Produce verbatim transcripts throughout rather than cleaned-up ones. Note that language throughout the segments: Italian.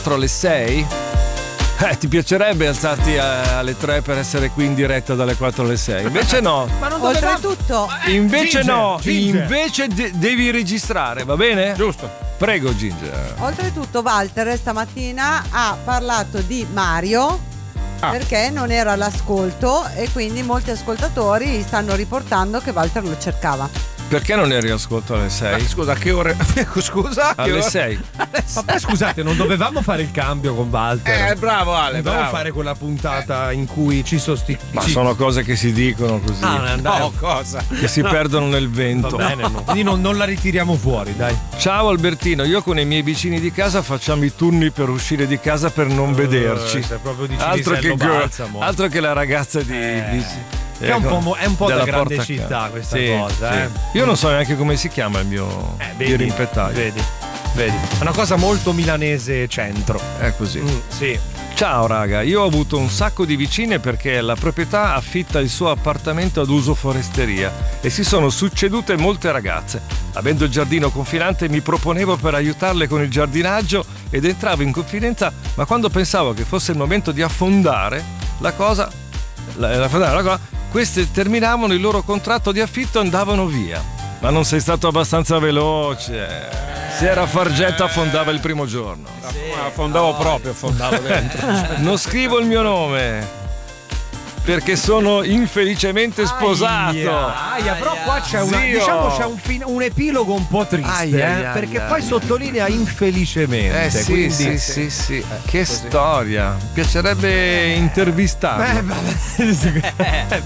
alle sei? Eh, ti piacerebbe alzarti alle tre per essere qui in diretta dalle quattro alle sei? Invece no. Ma non dovevamo... Oltretutto. Invece Ginger, no. Ginger. Invece de- devi registrare, va bene? Giusto. Prego, Ginger. Oltretutto, Walter stamattina ha parlato di Mario. Ah. Perché non era all'ascolto e quindi molti ascoltatori stanno riportando che Walter lo cercava. Perché non eri all'ascolto alle sei? Ma scusa, a che ore? Scusa? Alle ore? sei. Ma poi scusate, non dovevamo fare il cambio con Walter? Eh, bravo Ale, non dovevamo bravo. fare quella puntata in cui ci sostituiamo. Ma sono cose che si dicono così. Ah, no, cosa? Che si perdono nel vento. Va bene, no. Quindi non, non la ritiriamo fuori, dai. Ciao Albertino, io con i miei vicini di casa facciamo i turni per uscire di casa per non uh, vederci. Se proprio di altro, che Balsamo. altro che la ragazza di... Eh. di È un po', è un po' da grande porta città questa sì, cosa. Sì. Eh. Io non so neanche come si chiama il mio eh, vedi, rimpettaio. Vedi, vedi. È una cosa molto milanese centro. È così. Mm, sì. Ciao raga, io ho avuto un sacco di vicine perché la proprietà affitta il suo appartamento ad uso foresteria e si sono succedute molte ragazze. Avendo il giardino confinante mi proponevo per aiutarle con il giardinaggio ed entravo in confidenza, ma quando pensavo che fosse il momento di affondare la cosa, la, la, la cosa queste terminavano il loro contratto di affitto e andavano via. Ma non sei stato abbastanza veloce. Se era Fargetta affondava il primo giorno. Sì. Affondavo proprio, affondavo dentro. Non scrivo il mio nome perché sono infelicemente sposato. Aia, aia, però qua c'è una, diciamo c'è un, fin- un epilogo un po' triste, aia, eh, aia, perché aia. poi sottolinea infelicemente. Eh sì, quindi... sì, sì, sì. Che così. Storia. Mi piacerebbe intervistarlo. Eh, vabbè. eh,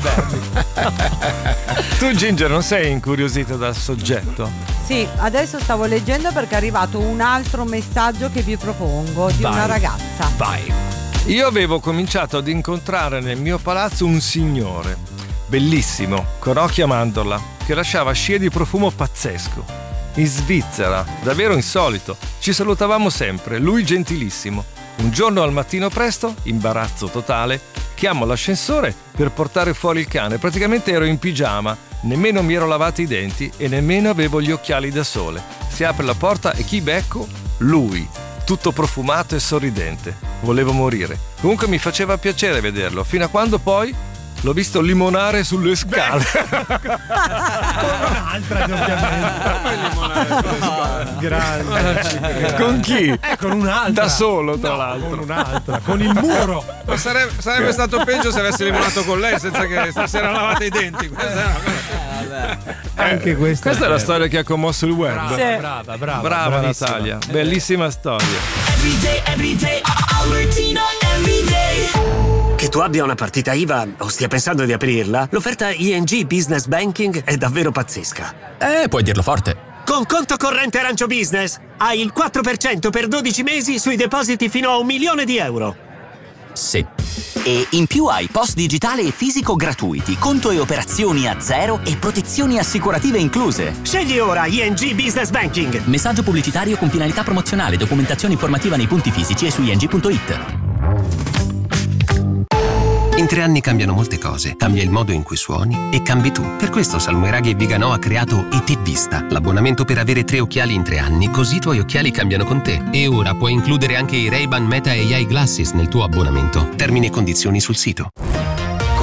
tu Ginger non sei incuriosita dal soggetto? Sì, adesso stavo leggendo perché è arrivato un altro messaggio che vi propongo di Vai. una ragazza. Vai. Io avevo cominciato ad incontrare nel mio palazzo un signore, bellissimo, con occhi a mandorla, che lasciava scie di profumo pazzesco. In Svizzera, davvero insolito, ci salutavamo sempre, lui gentilissimo. Un giorno al mattino presto, imbarazzo totale, chiamo l'ascensore per portare fuori il cane. Praticamente ero in pigiama, nemmeno mi ero lavato i denti e nemmeno avevo gli occhiali da sole. Si apre la porta e chi becco? Lui. Tutto profumato e sorridente. Volevo morire. Comunque mi faceva piacere vederlo, fino a quando poi l'ho visto limonare sulle scale. Con un'altra, ovviamente. Limonare sulle scale. Grande. Con chi? Eh, con un'altra. Da solo, tra no, l'altro. Con un'altra. Con il muro. Ma sarebbe, sarebbe stato peggio se avessi limonato con lei senza che si era lavato i denti. Questa è una cosa. Anche questa. Questa è la storia che ha commosso il web. Brava, Sì. brava, brava. Brava bravissima. Natalia, bellissima storia. Everyday, everyday, Albertino, everyday. Che tu abbia una partita I V A o stia pensando di aprirla, l'offerta I N G Business Banking è davvero pazzesca. Eh, puoi dirlo forte. Con conto corrente Arancio Business hai il quattro per cento per dodici mesi sui depositi fino a un milione di euro. Sì. E in più hai post digitale e fisico gratuiti, conto e operazioni a zero e protezioni assicurative incluse. Scegli ora I N G Business Banking. Messaggio pubblicitario con finalità promozionale, documentazione informativa nei punti fisici e su ing punto it. In tre anni cambiano molte cose, cambia il modo in cui suoni e cambi tu. Per questo Salmoiraghi e Viganò ha creato E T Vista, l'abbonamento per avere tre occhiali in tre anni, così i tuoi occhiali cambiano con te. E ora puoi includere anche i Ray-Ban Meta A I Glasses nel tuo abbonamento. Termini e condizioni sul sito.